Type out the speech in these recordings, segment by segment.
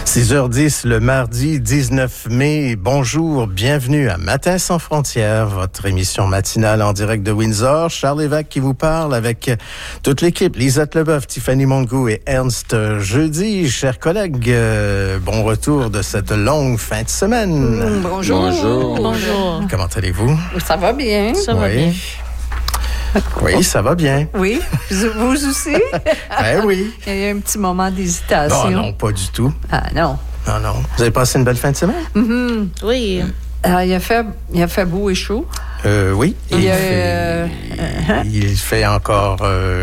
6h10 le mardi 19 mai. Bonjour, bienvenue à Matin sans frontières, votre émission matinale en direct de Windsor. Charles Lévesque qui vous parle avec toute l'équipe. Lisette Leboeuf, Tiffany Mongo et Ernst Jeudi. Chers collègues, bon retour de cette longue fin de semaine. Bonjour. Bonjour. Comment allez-vous? Ça va bien. Ça va bien. Oui, ça va bien. Oui, vous aussi? Ben oui. Il y a eu un petit moment d'hésitation. Non, pas du tout. Ah non. Non. Vous avez passé une belle fin de semaine? Mm-hmm. Oui. Il a fait beau et chaud. Oui. Il fait encore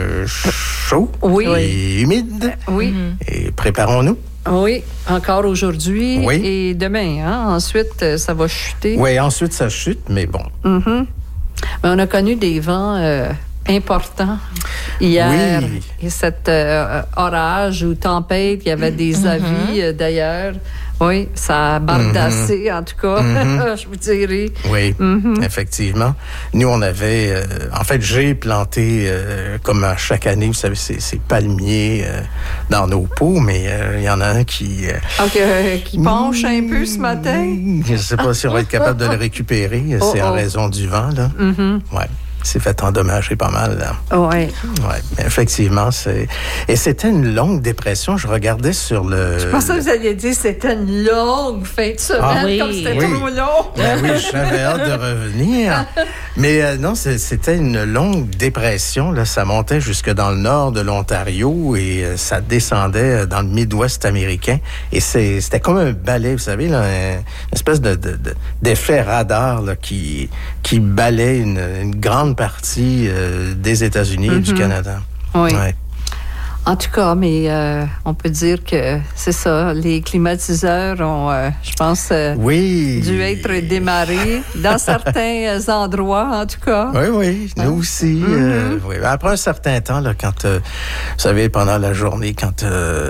chaud et humide. Oui. Et préparons-nous. Oui, encore aujourd'hui et demain. Hein? Ensuite, ça va chuter. Oui, ensuite, ça chute, mais bon. Mm-hmm. Mais on a connu des vents importants hier. Oui. Et cet orage ou tempête, il y avait des avis d'ailleurs. Oui, ça a bardassé, en tout cas, je vous dirais. Oui, effectivement. Nous, on avait... en fait, j'ai planté, comme à chaque année, vous savez, ces palmiers dans nos pots, mais il y en a un qui... qui penche un peu ce matin. Je ne sais pas si on va être capable de le récupérer. C'est en raison du vent, là. Ouais. C'est fait endommager pas mal, là. Oui. Oui, effectivement. Et c'était une longue dépression. Je regardais sur le... Je pensais que vous alliez dire que c'était une longue fin de semaine, comme c'était trop long. Ben oui, j'avais hâte de revenir. Mais non, c'était une longue dépression. Là. Ça montait jusque dans le nord de l'Ontario et ça descendait dans le Midwest américain. Et c'était comme un balai, vous savez, là, une espèce d'effet radar là, qui balait une grande partie des États-Unis et du Canada. Oui. Ouais. En tout cas, mais on peut dire que c'est ça. Les climatiseurs ont, je pense, dû être démarrés dans certains endroits, en tout cas. Oui, nous aussi. Oui. Après un certain temps, là, quand, vous savez, pendant la journée, quand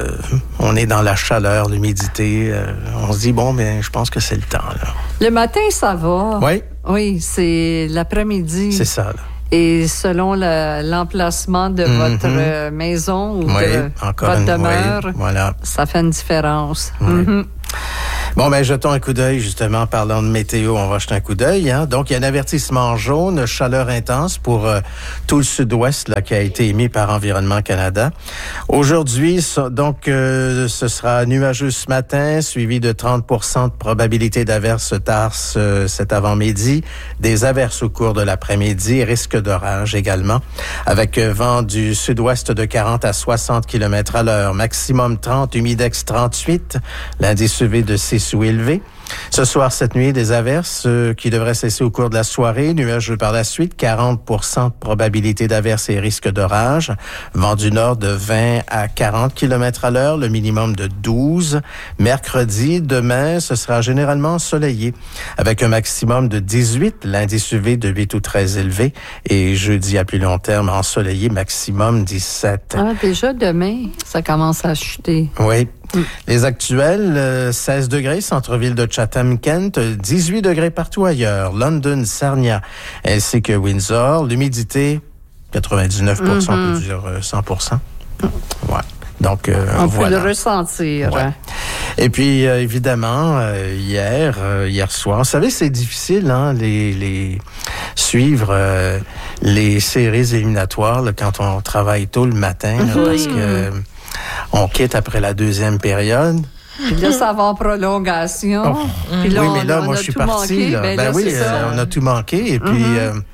on est dans la chaleur, l'humidité, on se dit, bon, ben, je pense que c'est le temps. Là. Le matin, ça va. Oui. Oui, c'est l'après-midi. C'est ça, là. Et selon l'emplacement de votre maison ou de votre demeure, ça fait une différence. Bon, ben, jetons un coup d'œil, justement, parlant de météo, on va jeter un coup d'œil. Hein? Donc, il y a un avertissement jaune, chaleur intense pour tout le sud-ouest là, qui a été émis par Environnement Canada. Aujourd'hui, donc, ce sera nuageux ce matin, suivi de 30% de probabilité d'averses tard cet avant-midi, des averses au cours de l'après-midi, risque d'orage également, avec vent du sud-ouest de 40 à 60 km à l'heure, maximum 30, humidex 38, l'indice UV de 6 ou élevé. Ce soir, cette nuit, des averses qui devraient cesser au cours de la soirée. Nuageux par la suite, 40% de probabilité d'averses et risque d'orage. Vent du nord de 20 à 40 km à l'heure, le minimum de 12. Mercredi, demain, ce sera généralement ensoleillé, avec un maximum de 18, l'indice UV de 8 ou 13 élevé. Et jeudi, à plus long terme, ensoleillé, maximum 17. Ah, déjà demain, ça commence à chuter. Oui. Les actuels, 16 degrés, centre-ville de Chatham-Kent, 18 degrés partout ailleurs, London, Sarnia, ainsi que Windsor. L'humidité, 99%, on peut dire 100%. Ouais. Donc, on voilà. peut le ressentir. Ouais. Et puis, évidemment, hier soir, vous savez, c'est difficile, hein, les suivre les séries éliminatoires là, quand on travaille tôt le matin, là, parce que on quitte après la deuxième période. Puis là, ça va en prolongation. Puis là, oui, mais là, moi, je suis parti. Ben oui, on a tout manqué. Et puis,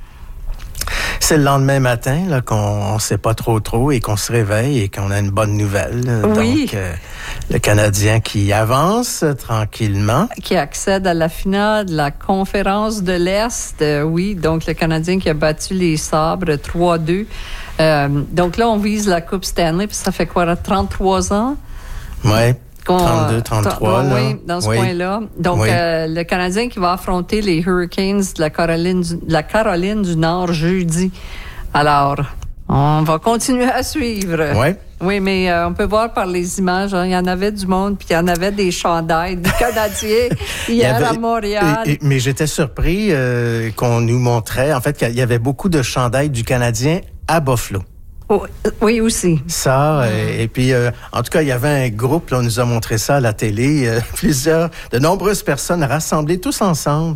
c'est le lendemain matin là, qu'on ne sait pas trop et qu'on se réveille et qu'on a une bonne nouvelle. Oui. Donc, le Canadien qui avance tranquillement. Qui accède à la finale de la conférence de l'Est. Oui, donc le Canadien qui a battu les Sabres 3-2. Donc là, on vise la Coupe Stanley, puis ça fait quoi, 33 ans? Oui. 32, 33, là. Oui, dans ce coin-là. Donc, le Canadien qui va affronter les Hurricanes de la Caroline du Nord jeudi. Alors, on va continuer à suivre. Oui. Oui, mais on peut voir par les images, hein, il y en avait du monde, puis il y en avait des chandails du Canadien hier à Montréal. Mais j'étais surpris qu'on nous montrait, en fait, qu'il y avait beaucoup de chandails du Canadien à Buffalo. Oui, aussi. Ça, et puis, en tout cas, il y avait un groupe, là, on nous a montré ça à la télé, de nombreuses personnes rassemblées tous ensemble.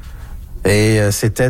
Et c'était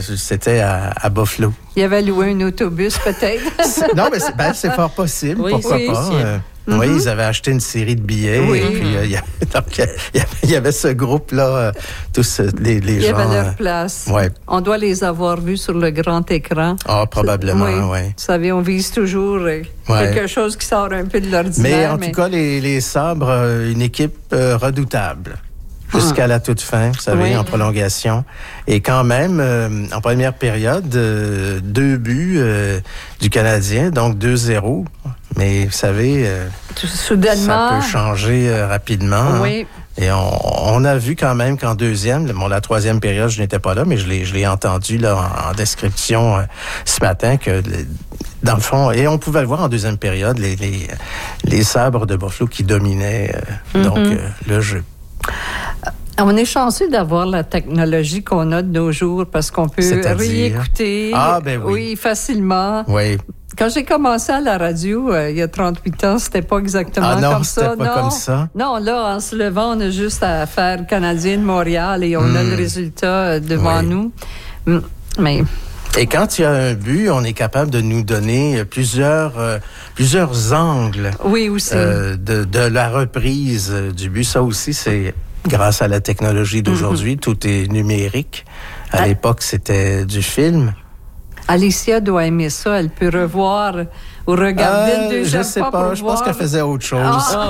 à Buffalo. Il avait loué un autobus, peut-être. Non, mais c'est fort possible, oui, pourquoi oui, pas. Oui, ils avaient acheté une série de billets. Oui. Et puis, il y avait ce groupe-là, tous les gens. Il y avait leur place. Ouais. On doit les avoir vus sur le grand écran. Ah, probablement, oui. Vous savez, on vise toujours quelque chose qui sort un peu de l'ordinaire. Mais en tout cas, les Sabres, une équipe redoutable. Jusqu'à la toute fin, vous savez, en prolongation. Et quand même, en première période, 2 buts du Canadien, donc 2-0. Mais vous savez, soudainement, ça peut changer rapidement. Oui. Et on a vu quand même qu'en deuxième, la troisième période, je n'étais pas là, mais je l'ai entendu là en description ce matin que dans le fond, et on pouvait le voir en deuxième période, les Sabres de Buffalo qui dominaient donc le jeu. On est chanceux d'avoir la technologie qu'on a de nos jours parce qu'on peut réécouter facilement. Oui. Quand j'ai commencé à la radio, il y a 38 ans, c'était pas exactement comme ça. C'était pas comme ça. Non, là, en se levant, on a juste à faire Canadien de Montréal et on a le résultat devant nous. Mais... Et quand il y a un but, on est capable de nous donner plusieurs angles. Oui, aussi. De la reprise du but. Ça aussi, c'est grâce à la technologie d'aujourd'hui. Tout est numérique. À l'époque, c'était du film. Alicia doit aimer ça. Elle peut revoir ou regarder une deuxième fois. Je sais pas. Je pense qu'elle faisait autre chose.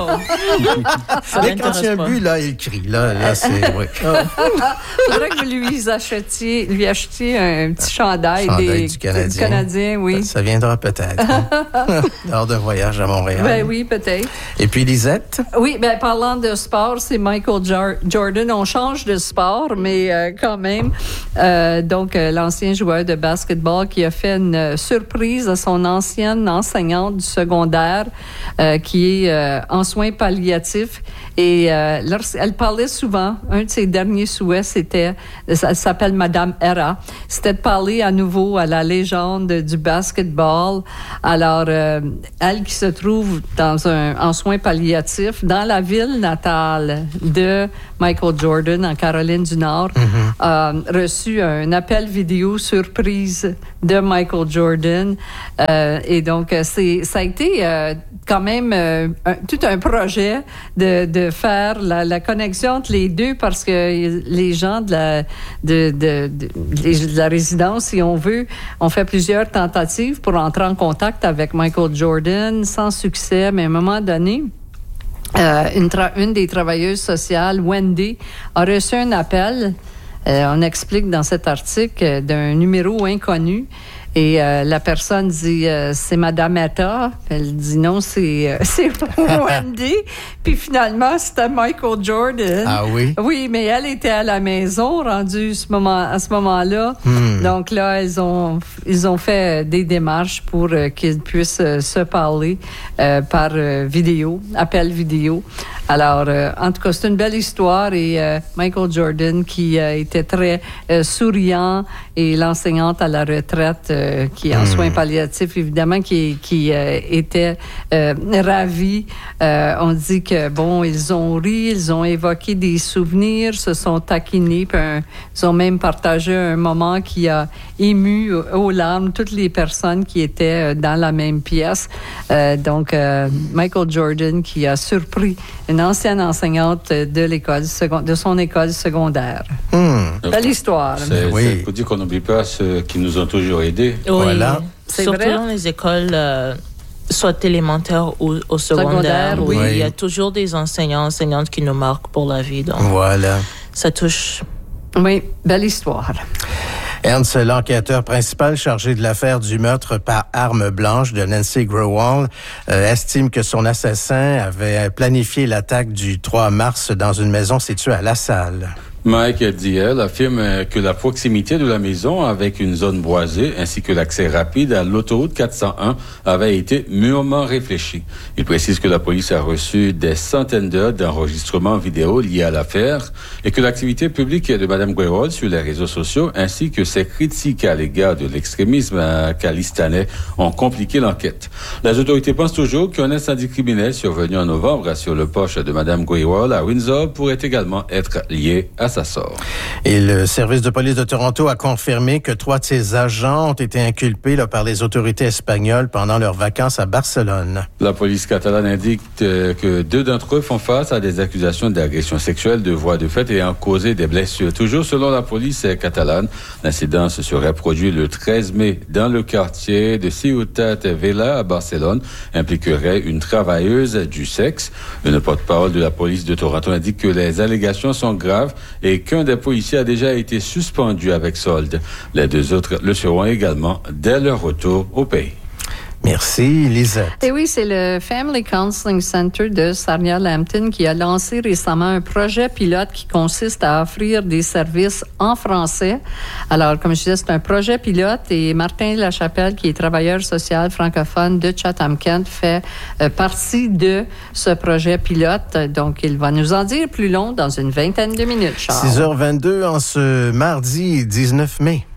Mais quand il y a un but, là, il crie. Là, c'est... Oui. Faudrait que vous lui achetiez un petit chandail du Canadien, oui. Ça viendra peut-être. Lors d'un voyage à Montréal. Ben oui, peut-être. Et puis, Lisette? Oui, parlant de sport, c'est Michael Jordan. On change de sport, mais quand même. Donc, l'ancien joueur de basketball qui a fait une surprise à son ancienne enseignante du secondaire qui est en soins palliatifs. Et elle parlait souvent, un de ses derniers souhaits, elle s'appelle Madame Era, c'était de parler à nouveau à la légende du basketball. Alors, elle qui se trouve en soins palliatifs dans la ville natale de Michael Jordan, en Caroline du Nord, a reçu un appel vidéo surprise de Michael Jordan. Et donc, ça a été quand même tout un projet de faire la connexion entre les deux parce que les gens de la résidence, si on veut, ont fait plusieurs tentatives pour entrer en contact avec Michael Jordan sans succès, mais à un moment donné, une des travailleuses sociales, Wendy, a reçu un appel, on explique dans cet article, d'un numéro inconnu. Et la personne dit, c'est Madame Etta. Elle dit non, c'est Wendy. Puis finalement, c'était Michael Jordan. Ah oui? Oui, mais elle était à la maison, rendue à ce moment-là. Donc là, ils ont fait des démarches pour qu'ils puissent se parler par vidéo, appel vidéo. Alors, en tout cas, c'est une belle histoire. Et Michael Jordan, qui était très souriant, et l'enseignante à la retraite, qui est en soins palliatifs, évidemment, qui était ravie. On dit que, ils ont ri, ils ont évoqué des souvenirs, se sont taquinés, puis ils ont même partagé un moment qui a ému aux larmes toutes les personnes qui étaient dans la même pièce. Donc, Michael Jordan qui a surpris une ancienne enseignante de son école secondaire. Belle histoire. Il faut dire qu'on n'oublie pas ceux qui nous ont toujours aidés. Oui, voilà. C'est surtout vrai? Dans les écoles, soit élémentaires ou au secondaire, oui. Il y a toujours des enseignantes qui nous marquent pour la vie. Donc, voilà. Ça touche. Oui, belle histoire. Ernst, l'enquêteur principal chargé de l'affaire du meurtre par arme blanche de Nancy Grewal, estime que son assassin avait planifié l'attaque du 3 mars dans une maison située à La Salle. Mike Diel affirme que la proximité de la maison avec une zone boisée ainsi que l'accès rapide à l'autoroute 401 avait été mûrement réfléchi. Il précise que la police a reçu des centaines d'heures d'enregistrements vidéo liés à l'affaire et que l'activité publique de Mme Guérol sur les réseaux sociaux ainsi que ses critiques à l'égard de l'extrémisme khalistanais ont compliqué l'enquête. Les autorités pensent toujours qu'un incendie criminel survenu en novembre sur le porche de Mme Guérol à Windsor pourrait également être lié à sa sort. Et le service de police de Toronto a confirmé que 3 de ses agents ont été inculpés par les autorités espagnoles pendant leurs vacances à Barcelone. La police catalane indique que 2 d'entre eux font face à des accusations d'agression sexuelle, de voies de fait ayant causé des blessures. Toujours selon la police catalane, l'incident se serait produit le 13 mai dans le quartier de Ciutat Vella à Barcelone, impliquerait une travailleuse du sexe. Une porte-parole de la police de Toronto indique que les allégations sont graves et qu'un des policiers a déjà été suspendu avec solde. Les 2 autres le seront également dès leur retour au pays. Merci, Lisette. Et oui, c'est le Family Counseling Center de Sarnia-Lambton qui a lancé récemment un projet pilote qui consiste à offrir des services en français. Alors, comme je disais, c'est un projet pilote et Martin Lachapelle, qui est travailleur social francophone de Chatham-Kent, fait partie de ce projet pilote. Donc, il va nous en dire plus long dans une vingtaine de minutes, Charles. 6h22 en ce mardi 19 mai.